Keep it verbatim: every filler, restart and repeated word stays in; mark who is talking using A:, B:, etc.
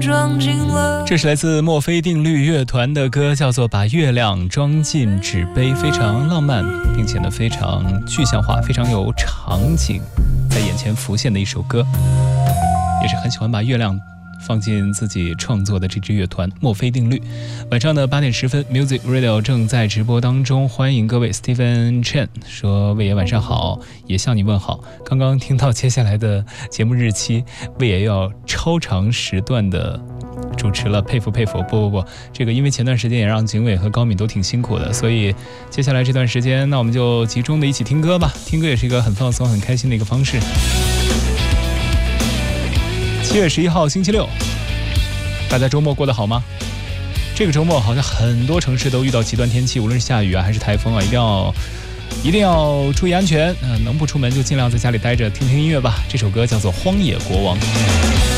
A: 装进了。
B: 这是来自墨菲定律乐团的歌，叫做《把月亮装进纸杯》，非常浪漫，并且呢非常具象化，非常有场景在眼前浮现的一首歌，也是很喜欢把月亮放进自己创作的这支乐团墨菲定律。晚上的八点十分 Music Radio 正在直播当中，欢迎各位。 Stephen Chen 说魏爷晚上好，也向你问好。刚刚听到接下来的节目日期，魏爷要超长时段的主持了，佩服佩服。不不不，这个因为前段时间也让景伟和高敏都挺辛苦的，所以接下来这段时间那我们就集中的一起听歌吧。听歌也是一个很放松很开心的一个方式。七月十一号星期六，大家周末过得好吗？这个周末好像很多城市都遇到极端天气，无论是下雨啊还是台风啊，一定要一定要注意安全。呃，能不出门就尽量在家里待着，听听音乐吧。这首歌叫做《荒野国王》。